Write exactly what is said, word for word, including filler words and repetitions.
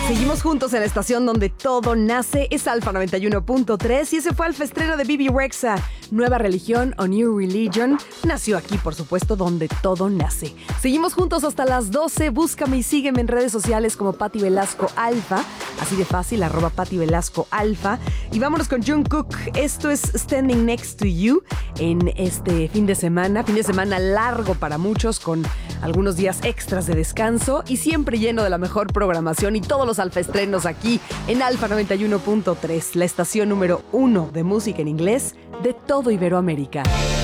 Seguimos juntos en la estación donde todo nace, es Alfa noventa y uno punto tres y ese fue el estreno de Bebe Rexha, Nueva Religión o New Religion. Nació aquí, por supuesto, donde todo nace. Seguimos juntos hasta las doce, búscame y sígueme en redes sociales como Pati Velasco Alfa, así de fácil, arroba Pati Velasco Alfa. Y vámonos con Jungkook, esto es Standing Next to You en este fin de semana, fin de semana largo para muchos con algunos días extras de descanso y siempre lleno de la mejor programación y todos los alfaestrenos aquí en Alfa noventa y uno punto tres, la estación número uno de música en inglés de todo Iberoamérica.